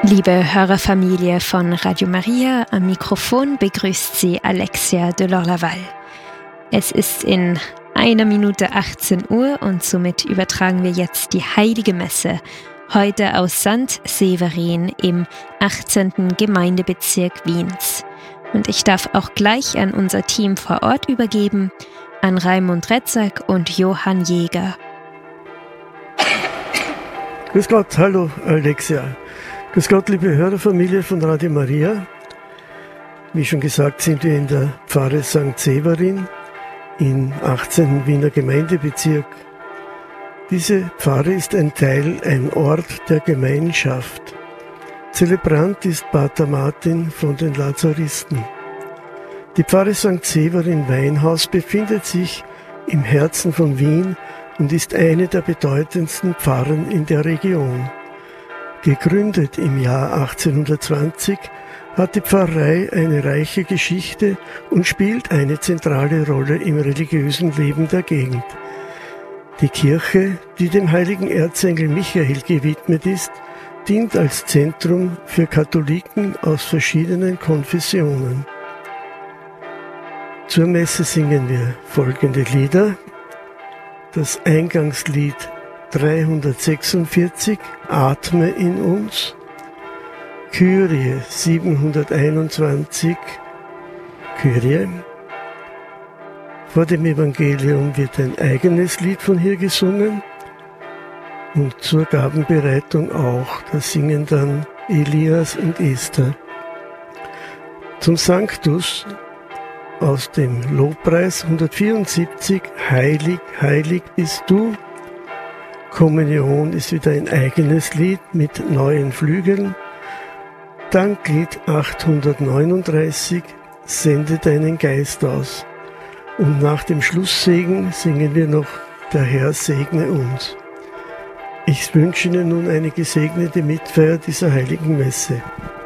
Liebe Hörerfamilie von Radio Maria, am Mikrofon begrüßt Sie Alexia de Lorlaval. Es ist in 1 Minute 18 Uhr und somit übertragen wir jetzt die Heilige Messe, heute aus St. Severin im 18. Gemeindebezirk Wiens. Und ich darf auch gleich an unser Team vor Ort übergeben, an Raimund Retzak und Johann Jäger. Grüß Gott, hallo Alexia. Grüß Gott, liebe Hörerfamilie von Radio Maria. Wie schon gesagt, sind wir in der Pfarre St. Severin im 18. Wiener Gemeindebezirk. Diese Pfarre ist ein Ort der Gemeinschaft. Zelebrant ist Pater Martin von den Lazaristen. Die Pfarre St. Severin Weinhaus befindet sich im Herzen von Wien und ist eine der bedeutendsten Pfarren in der Region. Gegründet im Jahr 1820, hat die Pfarrei eine reiche Geschichte und spielt eine zentrale Rolle im religiösen Leben der Gegend. Die Kirche, die dem heiligen Erzengel Michael gewidmet ist, dient als Zentrum für Katholiken aus verschiedenen Konfessionen. Zur Messe singen wir folgende Lieder. Das Eingangslied 346, Atme in uns, Kyrie 721, Kyrie. Vor dem Evangelium wird ein eigenes Lied von hier gesungen und zur Gabenbereitung auch. Da singen dann Elias und Esther. Zum Sanctus aus dem Lobpreis 174, Heilig, heilig bist du. Kommunion ist wieder ein eigenes Lied mit neuen Flügeln. Danklied 839, Sende deinen Geist aus. Und nach dem Schlusssegen singen wir noch, der Herr segne uns. Ich wünsche Ihnen nun eine gesegnete Mitfeier dieser heiligen Messe.